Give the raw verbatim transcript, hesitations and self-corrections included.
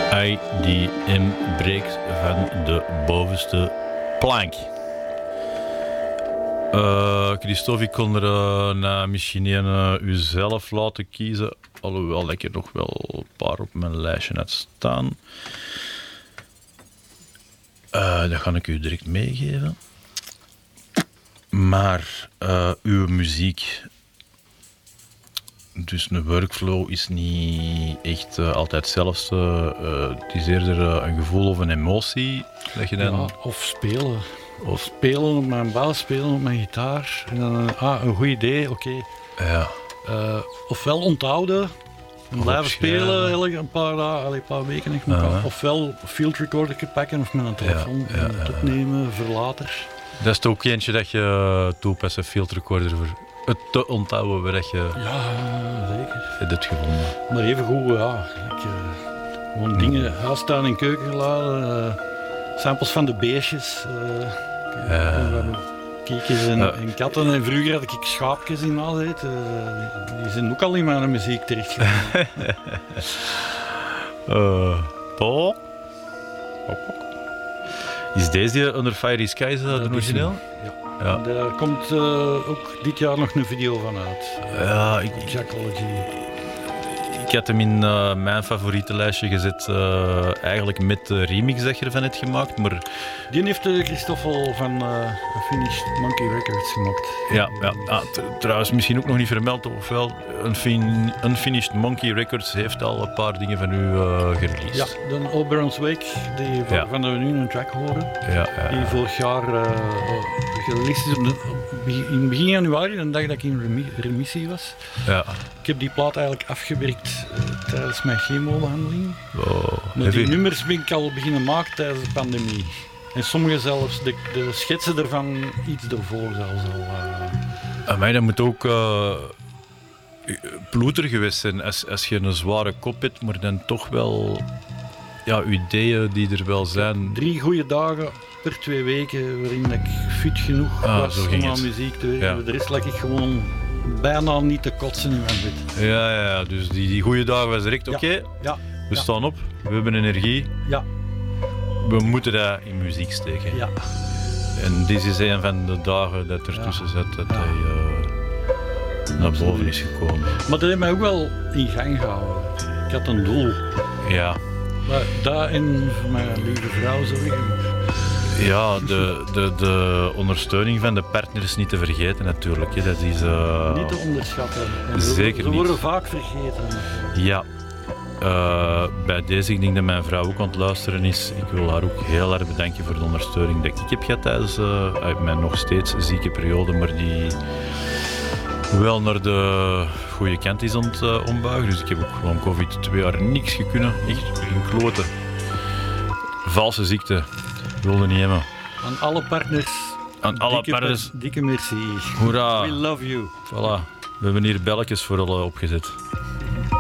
I D M breekt van de bovenste plank. Uh, Christophe, ik kon er uh, na misschien een uh, uzelf laten kiezen. Alhoewel ik er nog wel een paar op mijn lijstje had staan. Uh, dat ga ik u direct meegeven. Maar uh, uw muziek... Dus een workflow is niet echt uh, altijd hetzelfde. Uh, het is eerder uh, een gevoel of een emotie. Dat je dan... ja, of spelen. Of spelen op mijn bas, spelen op mijn gitaar. En dan, ah, een goed idee, oké. Okay. Ja. Uh, ofwel onthouden en blijven spelen elke een paar, dagen, een paar weken. Ik uh-huh. kan, ofwel field recorder pakken of met een telefoon ja, ja, en het opnemen voor later. Dat is ook eentje dat je toepast, een field recorder voor het te onthouden waar dat je ja, zeker. Het hebt gevonden. Maar even goed, ja. Ik, uh, gewoon mm. dingen huisstaan in keukenladen, uh, samples van de beestjes. Uh, ja. Kiekjes en, ja. en katten. En vroeger had ik schaapjes in huis. Uh, die, die zijn ook al in mijn muziek terechtgekomen. uh, Paul? Is deze Under Fiery Skies uh, de origineel? Ja. Ja. Daar komt uh, ook dit jaar nog een video van uit. Ja, ik, Jackology. Ik had hem in uh, mijn favoriete lijstje gezet, uh, eigenlijk met de remix dat je ervan hebt gemaakt. Maar... Die heeft uh, Christoffel van uh, Finished Monkey Records gemaakt. Ja, ja. Ah, t- trouwens misschien ook nog niet vermeld, ofwel Unfin- Unfinished Monkey Records heeft al een paar dingen van u uh, gereleased. Ja, de Oberon's Wake, die van, ja. van de we nu een track horen. Ja, ja, ja. Die vorig jaar uh, gereleased is op de, op, in begin januari, de dag dat ik in remi- remissie was. Ja. Ik heb die plaat eigenlijk afgewerkt uh, tijdens mijn chemobehandeling. Oh, maar die nummers ben ik al beginnen maken tijdens de pandemie. En sommige zelfs, de, de schetsen ervan iets ervoor zelfs al. Uh... Amai, dat moet ook uh, ploeter geweest zijn als, als je een zware kop hebt, maar dan toch wel ja, ideeën die er wel zijn. Drie goede dagen per twee weken waarin ik fit genoeg ah, was om aan muziek te werken. Ja. De rest lag ik gewoon bijna niet te kotsen in mijn bed. Ja, ja, ja. Dus die, die goede dagen was direct oké. Okay. Ja. Ja. We ja. staan op, we hebben energie. Ja. We moeten dat in muziek steken. Ja. En dit is een van de dagen dat ertussen ja. zit dat ja. hij uh, naar boven is gekomen. Maar dat heeft mij ook wel in gang gehouden. Ik had een doel. Ja. Maar dat en voor mijn lieve vrouw zorgen. Ja, de, de, de ondersteuning van de partners niet te vergeten natuurlijk. Hè. Dat is, uh... niet te onderschatten. En Zeker ze niet. Ze worden vaak vergeten. Ja. Uh, bij deze, ik denk dat mijn vrouw ook aan het luisteren is. Ik wil haar ook heel erg bedanken voor de ondersteuning die ik heb gehad tijdens uh, uit mijn nog steeds zieke periode, maar die wel naar de goede kant is aan het uh, ombuigen. Dus ik heb ook gewoon covid twee jaar niks gekunnen. Echt een klote. Valse ziekte. Ik wilde niet hebben. Aan alle partners. Aan alle dikke, partners. Dikke merci. Hoera. We love you. Voilà. We hebben hier belletjes voor alle opgezet.